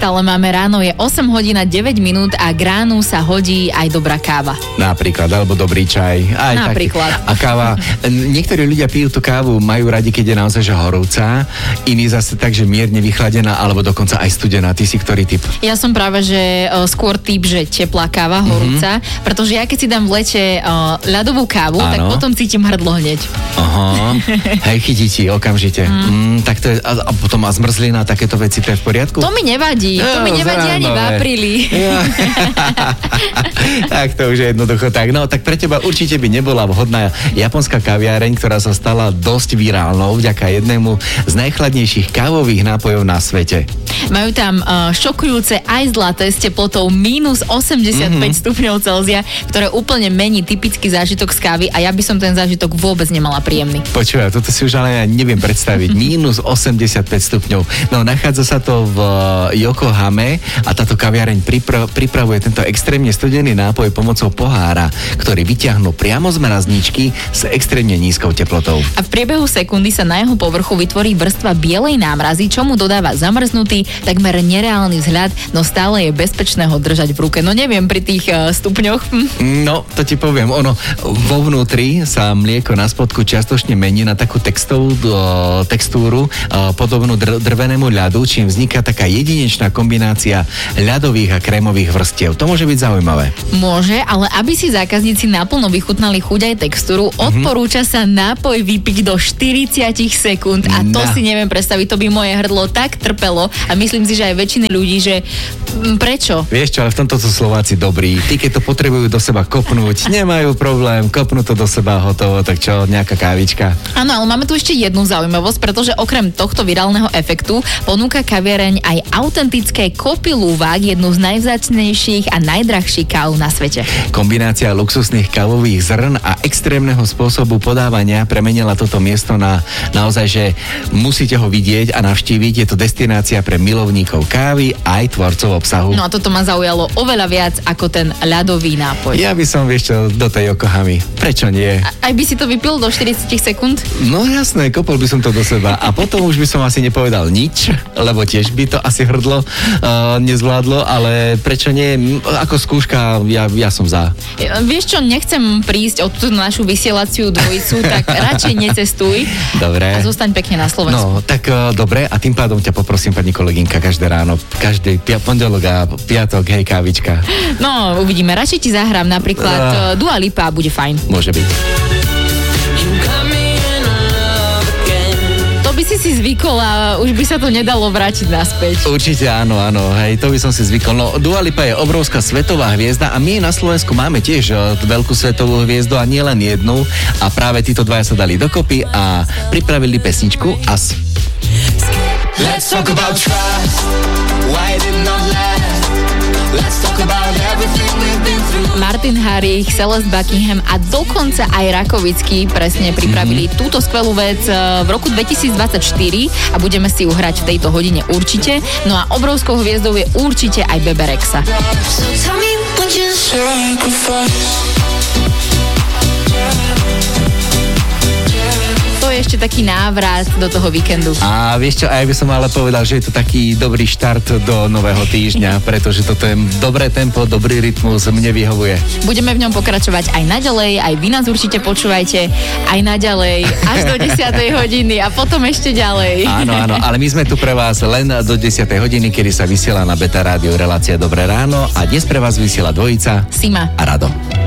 stále máme ráno, je 8 hodín a 9 minút a k ránu sa hodí aj dobrá káva. Napríklad, alebo dobrý čaj. Aj napríklad. Taký. A káva, niektorí ľudia pijú tú kávu, majú radi, keď je naozaj že horúca, iní zase tak, že mierne vychladená, alebo dokonca aj studená. Ty si ktorý typ? Ja som práve, že skôr typ, že teplá káva, horúca, pretože ja keď si dám v lete ľadovú kávu, tak potom cítim hrdlo hneď. Aha, hej, chytí ti okamžite. Tak to je, a potom a zmrzlina, takéto veci, to je v poriadku? To mi nevadí, ani v apríli. Tak to už je jednoducho tak. No, tak pre teba určite by nebola vhodná japonská kaviareň, ktorá sa stala dosť virálnou vďaka jednému z najchladnejších kávových nápojov na svete. Majú tam šokujúce aj zlaté s teplotou minus 85 stupňov Celzia, ktoré úplne mení typický zážitok z kávy a ja by som ten zážitok vôbec nemala príjemný. Počúvaj, toto si už ale ja neviem predstaviť. Minus 85 stupňov. No, nachádza sa to v Yokohame a táto kaviareň pripravuje tento extrémne studený nápoj pomocou pohára, ktorý vyťahnú priamo z mrazničky s extrémne nízkou teplotou. A v priebehu sekundy sa na jeho povrchu vytvorí vrstva bielej námrazy, čo mu dodáva zamrznutý, takmer nereálny vzhľad, no stále je bezpečné ho držať v ruke. No neviem pri tých stupňoch. No, to ti poviem. Ono, vo vnútri sa mlieko na spodku čiastočne mení na takú textúru podobnú drvenému ľadu, čím vzniká taká jedinečná kombinácia ľadových a krémových vrstiev. To môže byť zaujímavé. Môže, ale aby si zákazníci naplno vychutnali chuť aj textúru, odporúča sa nápoj vypiť do 40 sekúnd a to si neviem predstaviť, to by moje hrdlo tak trpelo a myslím si, že aj väčšiny ľudí, že prečo? Vieš čo, ale v tomto sú Slováci dobrí. Tí, keď to potrebujú do seba kopnúť, nemajú problém, kopnú to do seba, hotovo, tak čo, nejaká kávička. Áno, ale máme tu ešte jednu zaujímavosť, pretože okrem tohto virálneho efektu ponúka kaviareň aj autentické kopilúvák, jednu z najvzácnejších a najdrahších káv na svete. Kombinácia luxusných kávových zrn a extrémneho spôsobu podávania premenila toto miesto na naozaj, že musíte ho vidieť a navštíviť. Je to destinácia pre milovníkov kávy aj tvorcov obsahu. No a toto ma zaujalo oveľa viac ako ten ľadový nápoj. Ja by som, vieš čo, do tej Yokohamy. Prečo nie? Aj by si to vypil do 40 sekúnd? No jasné, kopol by som to do seba a potom už by som asi nepovedal nič, lebo tiež by to asi hrdlo nezvládlo, ale prečo nie? Ako skúška, ja som za. Vieš čo, nechcem prísť od tú našu vysielaciu dvojicu, tak radšej necestuj. Dobre. A zostaň pekne na Slovensku. No, tak dobre, a tým pádom ťa poprosím, pani kolegynka, každé ráno, každý pondelok a piatok, hej, kávička. No, uvidíme. Radšej ti zahrám napríklad Dua Lipa, bude fajn. Môže byť. To by si zvykol a už by sa to nedalo vrátiť naspäť. Určite áno, hej, to by som si zvykol. No, Dua Lipa je obrovská svetová hviezda a my na Slovensku máme tiež veľkú svetovú hviezdu a nie len jednu a práve títo dvaja sa dali dokopy a pripravili pesničku As. Let's talk about trust. Why did not last? Let's talk about everything we've been through. Martin Harrich, Celeste Buckingham a dokonca aj Rakovický presne pripravili túto skvelú vec v roku 2024 a budeme si ju hrať v tejto hodine určite. No a obrovskou hviezdou je určite aj Bebe Rexha. So tell me what you sacrifice. To je ešte taký návrat do toho víkendu. A vieš čo, aj by som ale povedal, že je to taký dobrý štart do nového týždňa, pretože toto je dobré tempo, dobrý rytmus, mne vyhovuje. Budeme v ňom pokračovať aj naďalej, aj vy nás určite počúvajte, aj naďalej, až do 10. hodiny a potom ešte ďalej. Áno, ale my sme tu pre vás len do 10. hodiny, kedy sa vysiela na Beta Rádiu relácia Dobré ráno a dnes pre vás vysiela dvojica Sima a Rado.